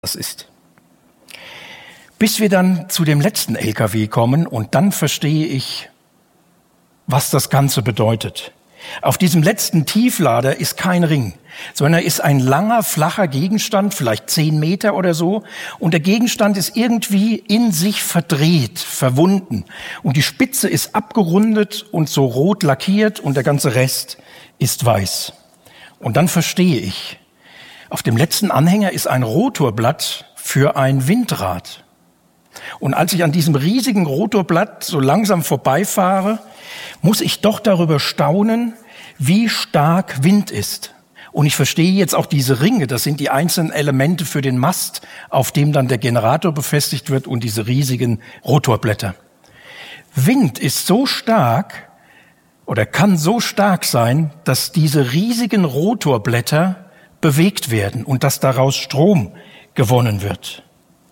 das ist. Bis wir dann zu dem letzten LKW kommen und dann verstehe ich, was das Ganze bedeutet. Auf diesem letzten Tieflader ist kein Ring, sondern ist ein langer, flacher Gegenstand, vielleicht 10 Meter oder so. Und der Gegenstand ist irgendwie in sich verdreht, verwunden. Und die Spitze ist abgerundet und so rot lackiert und der ganze Rest ist weiß. Und dann verstehe ich, auf dem letzten Anhänger ist ein Rotorblatt für ein Windrad. Und als ich an diesem riesigen Rotorblatt so langsam vorbeifahre, muss ich doch darüber staunen, wie stark Wind ist. Und ich verstehe jetzt auch diese Ringe, das sind die einzelnen Elemente für den Mast, auf dem dann der Generator befestigt wird und diese riesigen Rotorblätter. Wind ist so stark oder kann so stark sein, dass diese riesigen Rotorblätter bewegt werden und dass daraus Strom gewonnen wird.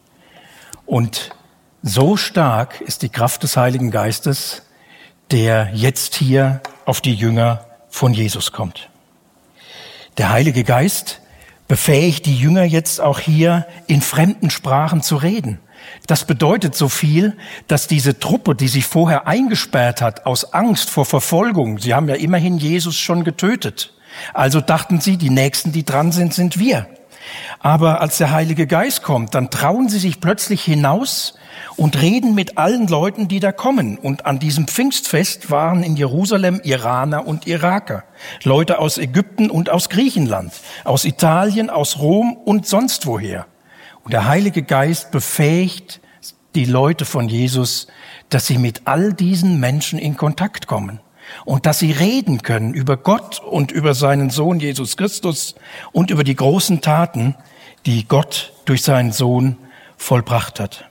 Und so stark ist die Kraft des Heiligen Geistes, der jetzt hier auf die Jünger von Jesus kommt. Der Heilige Geist befähigt die Jünger jetzt auch hier in fremden Sprachen zu reden. Das bedeutet so viel, dass diese Truppe, die sich vorher eingesperrt hat aus Angst vor Verfolgung, sie haben ja immerhin Jesus schon getötet, also dachten sie, die Nächsten, die dran sind, sind wir. Aber als der Heilige Geist kommt, dann trauen sie sich plötzlich hinaus und reden mit allen Leuten, die da kommen. Und an diesem Pfingstfest waren in Jerusalem Iraner und Iraker, Leute aus Ägypten und aus Griechenland, aus Italien, aus Rom und sonst woher. Und der Heilige Geist befähigt die Leute von Jesus, dass sie mit all diesen Menschen in Kontakt kommen. Und dass sie reden können über Gott und über seinen Sohn Jesus Christus und über die großen Taten, die Gott durch seinen Sohn vollbracht hat.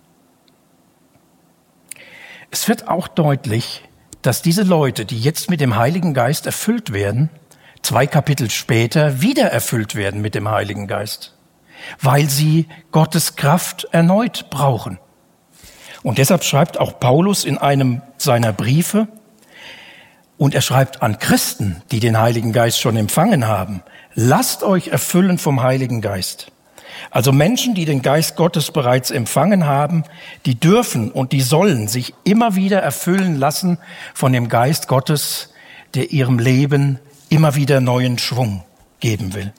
Es wird auch deutlich, dass diese Leute, die jetzt mit dem Heiligen Geist erfüllt werden, 2 Kapitel später wieder erfüllt werden mit dem Heiligen Geist, weil sie Gottes Kraft erneut brauchen. Und deshalb schreibt auch Paulus in einem seiner Briefe, und er schreibt an Christen, die den Heiligen Geist schon empfangen haben, lasst euch erfüllen vom Heiligen Geist. Also Menschen, die den Geist Gottes bereits empfangen haben, die dürfen und die sollen sich immer wieder erfüllen lassen von dem Geist Gottes, der ihrem Leben immer wieder neuen Schwung geben will.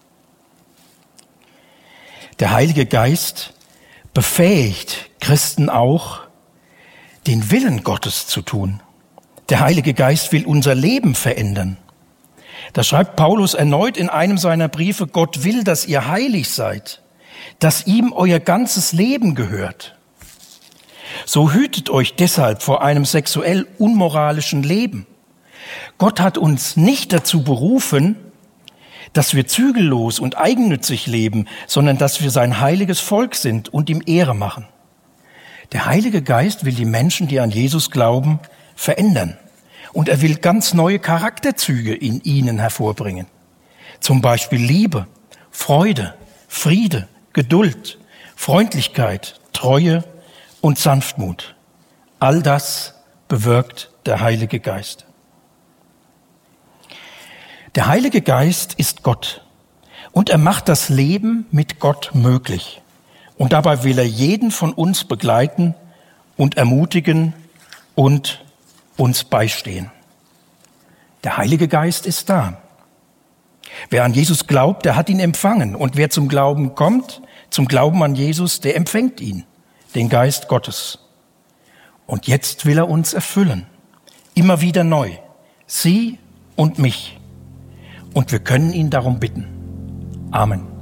Der Heilige Geist befähigt Christen auch, den Willen Gottes zu tun. Der Heilige Geist will unser Leben verändern. Da schreibt Paulus erneut in einem seiner Briefe, Gott will, dass ihr heilig seid, dass ihm euer ganzes Leben gehört. So hütet euch deshalb vor einem sexuell unmoralischen Leben. Gott hat uns nicht dazu berufen, dass wir zügellos und eigennützig leben, sondern dass wir sein heiliges Volk sind und ihm Ehre machen. Der Heilige Geist will die Menschen, die an Jesus glauben, verändern. Und er will ganz neue Charakterzüge in ihnen hervorbringen. Zum Beispiel Liebe, Freude, Friede, Geduld, Freundlichkeit, Treue und Sanftmut. All das bewirkt der Heilige Geist. Der Heilige Geist ist Gott und er macht das Leben mit Gott möglich. Und dabei will er jeden von uns begleiten und ermutigen und uns beistehen. Der Heilige Geist ist da. Wer an Jesus glaubt, der hat ihn empfangen. Und wer zum Glauben kommt, zum Glauben an Jesus, der empfängt ihn, den Geist Gottes. Und jetzt will er uns erfüllen, immer wieder neu, sie und mich. Und wir können ihn darum bitten. Amen.